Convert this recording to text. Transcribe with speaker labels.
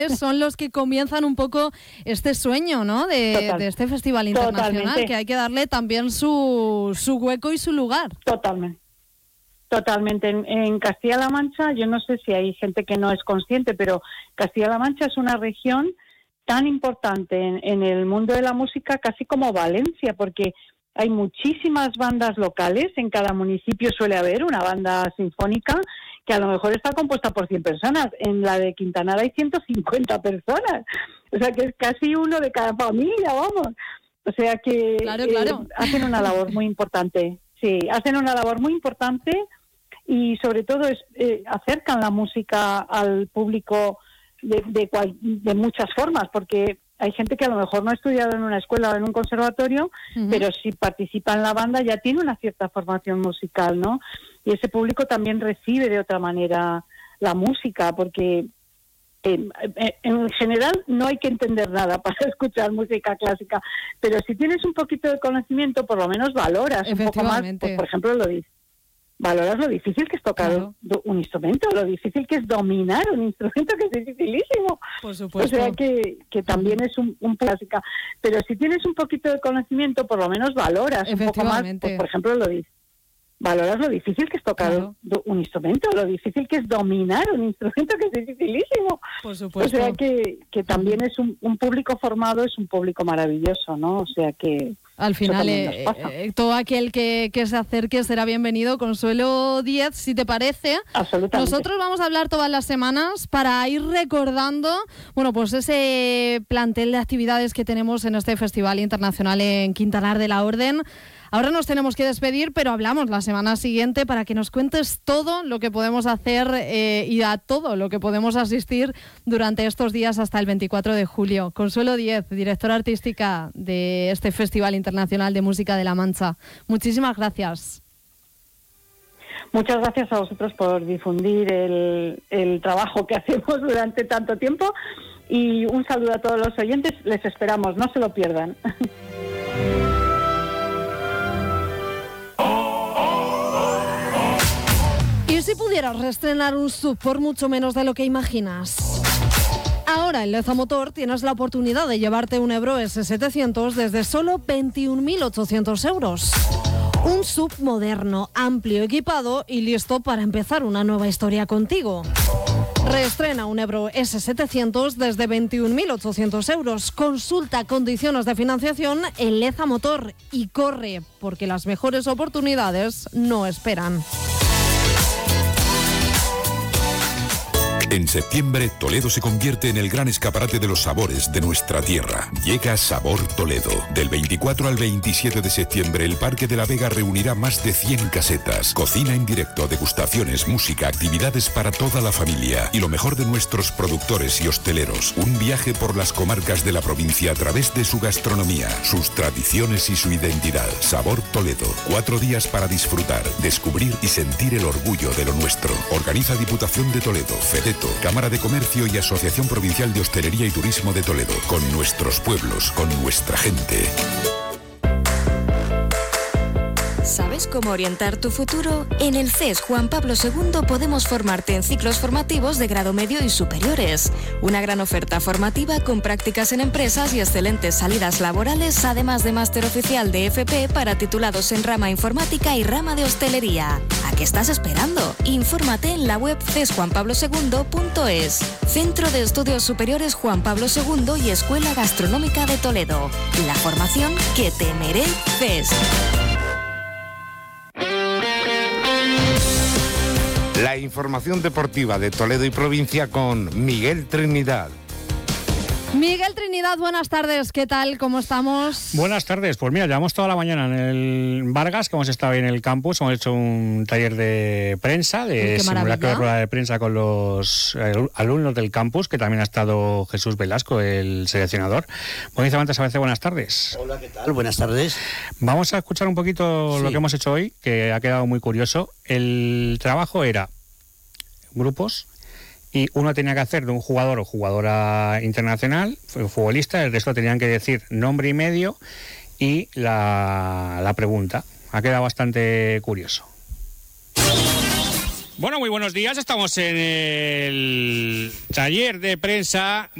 Speaker 1: son los que comienzan un poco este sueño, ¿no? De este festival internacional, totalmente. Que hay que darle también su hueco y su lugar.
Speaker 2: Totalmente. En Castilla-La Mancha, yo no sé si hay gente que no es consciente, pero Castilla-La Mancha es una región tan importante en el mundo de la música, casi como Valencia, porque hay muchísimas bandas locales. En cada municipio suele haber una banda sinfónica que a lo mejor está compuesta por 100 personas. En la de Quintanar hay 150 personas. O sea que es casi uno de cada familia, vamos. O sea que
Speaker 1: claro.
Speaker 2: Hacen una labor muy importante. Sí, hacen una labor muy importante y sobre todo acercan la música al público de muchas formas, porque hay gente que a lo mejor no ha estudiado en una escuela o en un conservatorio, pero si participa en la banda ya tiene una cierta formación musical, ¿no? Y ese público también recibe de otra manera la música, porque en general no hay que entender nada para escuchar música clásica, pero si tienes un poquito de conocimiento, por lo menos valoras un poco más, pues, por ejemplo, valoras lo difícil que es tocar un instrumento, lo difícil que es dominar un instrumento, que es dificilísimo.
Speaker 1: Por supuesto.
Speaker 2: O sea que también es un clásica. Pero si tienes un poquito de conocimiento, por lo menos valoras un poco más, pues, por ejemplo, valoras lo difícil que es tocar un instrumento, lo difícil que es dominar un instrumento, que es dificilísimo.
Speaker 1: Por supuesto.
Speaker 2: O sea que también es un público formado, es un público maravilloso, ¿no? O sea que
Speaker 1: al final todo aquel que se acerque será bienvenido. Consuelo Díez, si te parece, nosotros vamos a hablar todas las semanas para ir recordando, bueno, pues ese plantel de actividades que tenemos en este Festival Internacional en Quintanar de la Orden. Ahora nos tenemos que despedir, pero hablamos la semana siguiente para que nos cuentes todo lo que podemos hacer y a todo lo que podemos asistir durante estos días hasta el 24 de julio. Consuelo Díez, directora artística de este Festival Internacional de Música de La Mancha. Muchísimas gracias.
Speaker 2: Muchas gracias a vosotros por difundir el trabajo que hacemos durante tanto tiempo y un saludo a todos los oyentes. Les esperamos, no se lo pierdan.
Speaker 1: ¿Y si pudieras reestrenar un SUV por mucho menos de lo que imaginas? Ahora en Leza Motor tienes la oportunidad de llevarte un Ebro S700 desde solo 21.800 euros. Un SUV moderno, amplio, equipado y listo para empezar una nueva historia contigo. Reestrena un Ebro S700 desde 21.800 euros. Consulta condiciones de financiación en Leza Motor y corre, porque las mejores oportunidades no esperan.
Speaker 3: En septiembre, Toledo se convierte en el gran escaparate de los sabores de nuestra tierra. Llega Sabor Toledo. Del 24 al 27 de septiembre, el Parque de la Vega reunirá más de 100 casetas. Cocina en directo, degustaciones, música, actividades para toda la familia. Y lo mejor de nuestros productores y hosteleros. Un viaje por las comarcas de la provincia a través de su gastronomía, sus tradiciones y su identidad. Sabor Toledo. 4 días para disfrutar, descubrir y sentir el orgullo de lo nuestro. Organiza Diputación de Toledo, FEDETO, Cámara de Comercio y Asociación Provincial de Hostelería y Turismo de Toledo. Con nuestros pueblos, con nuestra gente.
Speaker 4: ¿Sabes cómo orientar tu futuro? En el CES Juan Pablo II podemos formarte en ciclos formativos de grado medio y superiores. Una gran oferta formativa con prácticas en empresas y excelentes salidas laborales, además de máster oficial de FP para titulados en rama informática y rama de hostelería. ¿A qué estás esperando? Infórmate en la web cesjuanpablo2.es. Centro de Estudios Superiores Juan Pablo II y Escuela Gastronómica de Toledo. La formación que te mereces.
Speaker 5: La información deportiva de Toledo y provincia con Miguel Trinidad.
Speaker 1: Miguel Trinidad, buenas tardes, ¿qué tal? ¿Cómo estamos?
Speaker 6: Buenas tardes, pues mira, llevamos toda la mañana en el Vargas, que hemos estado ahí en el campus, hemos hecho un taller de prensa, de simulacro de rueda de prensa con los alumnos del campus, que también ha estado Jesús Velasco, el seleccionador. Bonita Mantas, a veces buenas tardes.
Speaker 7: Hola, ¿qué tal? Buenas tardes.
Speaker 6: Vamos a escuchar un poquito lo que hemos hecho hoy, que ha quedado muy curioso. El trabajo era grupos, y uno tenía que hacer de un jugador o jugadora internacional, futbolista, el resto tenían que decir nombre y medio y la pregunta. Ha quedado bastante curioso. Bueno, muy buenos días. Estamos en el taller de prensa